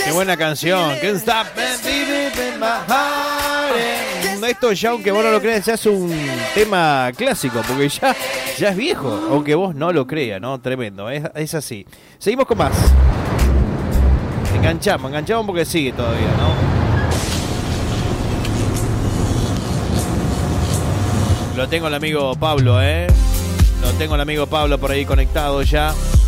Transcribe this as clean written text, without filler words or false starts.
Qué buena canción. Can't stop in my heart. Esto ya, aunque vos no lo creas, ya es un tema clásico, porque ya es viejo, aunque vos no lo creas, ¿no? Tremendo, es así. Seguimos con más. Enganchamos porque sigue todavía, ¿no? Lo tengo el amigo Pablo, Lo tengo el amigo Pablo por ahí conectado ya.